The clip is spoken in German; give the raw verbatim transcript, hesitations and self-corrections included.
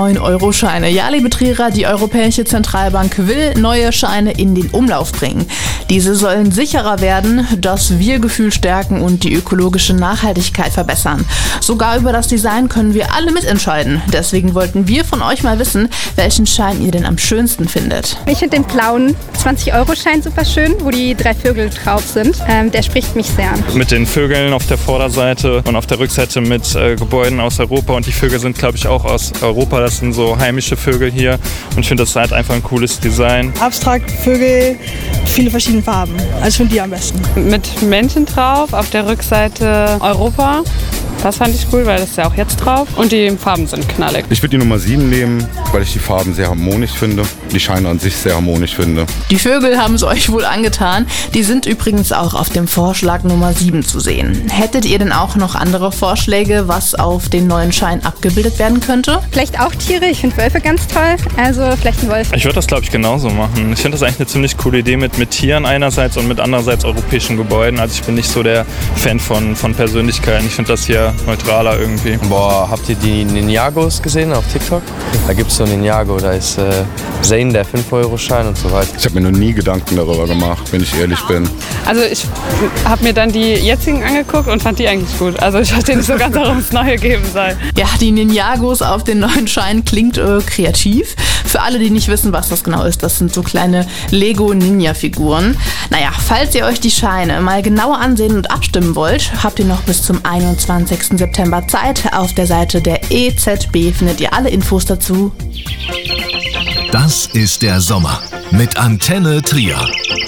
neun Euro Scheine. Ja, liebe Trierer, die Europäische Zentralbank will neue Scheine in den Umlauf bringen. Diese sollen sicherer werden, das Wir-Gefühl stärken und die ökologische Nachhaltigkeit verbessern. Sogar über das Design können wir alle mitentscheiden. Deswegen wollten wir von euch mal wissen, welchen Schein ihr denn am schönsten findet. Ich finde den blauen zwanzig Euro Schein super schön, wo die drei Vögel drauf sind. Ähm, der spricht mich sehr an. Mit den Vögeln auf der Vorderseite und auf der Rückseite mit äh, Gebäuden aus Europa. Und die Vögel sind, glaube ich, auch aus Europa. Das sind so heimische Vögel hier. Und ich finde, das ist halt einfach ein cooles Design. Abstrakt Vögel, viele verschiedene Farben. Also ich finde die am besten. Mit Männchen drauf, auf der Rückseite Europa. Das fand ich cool, weil das ist ja auch jetzt drauf. Und die Farben sind knallig. Ich würde die Nummer sieben nehmen, weil ich die Farben sehr harmonisch finde. Die Scheine an sich sehr harmonisch finde. Die Vögel haben es euch wohl angetan. Die sind übrigens auch auf dem Vorschlag Nummer sieben zu sehen. Hättet ihr denn auch noch andere Vorschläge, was auf den neuen Schein abgebildet werden könnte? Vielleicht auch Tiere. Ich finde Wölfe ganz toll. Also vielleicht ein Wolf. Ich würde das, glaube ich, genauso machen. Ich finde das eigentlich eine ziemlich coole Idee mit, mit Tieren einerseits und mit andererseits europäischen Gebäuden. Also ich bin nicht so der Fan von, von Persönlichkeiten. Ich finde das hier neutraler irgendwie. Boah, habt ihr die Ninjagos gesehen auf TikTok? Da gibt es so einen Ninjago, da ist äh, Zane, der fünf Euro Schein und so weiter. Ich habe mir noch nie Gedanken darüber gemacht, wenn ich ehrlich bin. Also ich habe mir dann die jetzigen angeguckt und fand die eigentlich gut. Also ich verstehe nicht so ganz, warum es neue geben soll. Ja, die Ninjagos auf den neuen Schein klingt äh, kreativ. Für alle, die nicht wissen, was das genau ist, das sind so kleine Lego-Ninja-Figuren. Naja, falls ihr euch die Scheine mal genauer ansehen und abstimmen wollt, habt ihr noch bis zum einundzwanzigsten September Zeit. Auf der Seite der E Z B findet ihr alle Infos dazu. Das ist der Sommer mit Antenne Trier.